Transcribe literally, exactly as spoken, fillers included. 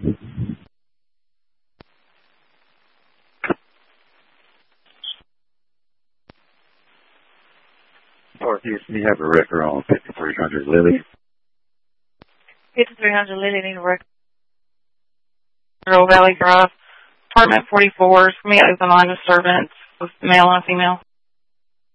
Northeast, you have a record on fifty-three hundred Lily. fifty-three hundred Lily, need a record. Valley Drive, apartment forty-four, for me, open line disturbance with male and female.